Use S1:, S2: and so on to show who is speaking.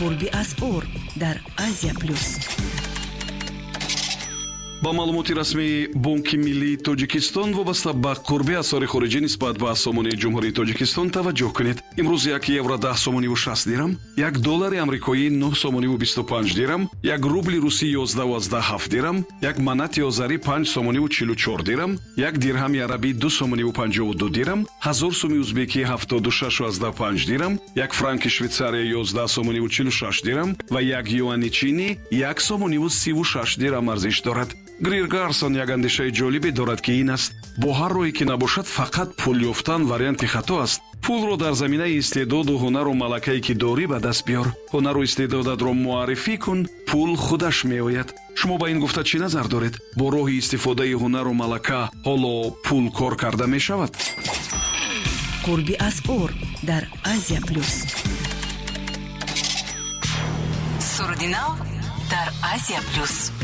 S1: قربی اسعار در آسیا پلوس.
S2: با маълумоти расмии Бонки Миллии Тоҷикистон вобаста ба қурби асъори хориҷӣ нисбат ба сомони ҷумҳурии Тоҷикистон таваҷҷӯҳ кунед. имрӯз 1 евро 10 сомониву 60 дирам, 1 доллари амрикоӣ 9 сомониву 25 дирам, 1 рубли русӣ 11.7 дирам, 1 манати озарӣ 5 сомониву 44 дирам, 1 дирҳами арабӣ 2 сомониву 52 дирам, 1000 сомӣ узбекӣ 76.5 дирам, 1 франки Швейтсария 11 сомониву 46 дирам ва 1 юани чинӣ 1 сомониву 36 дирам арзиш дорад. Грир Гарсон як андешаи ҷолибе дорад ки ин аст: бо ҳар роҳе ки набошад фақат пул ёфтан варианти хато аст. пулро дар заминаи истеъдоду ҳунару малакае ки дорӣ ба даст биёр. ҳунару истеъдодатро муаррифӣ кун, пул худаш меояд. шумо ба ин гуфта чӣ назар доред? бо роҳи истифодаи ҳунару малака ҳоло пул кор карда мешавад?
S1: قربی اسعار در آسیا پلوس. سرودی نو در آسیا پلوس.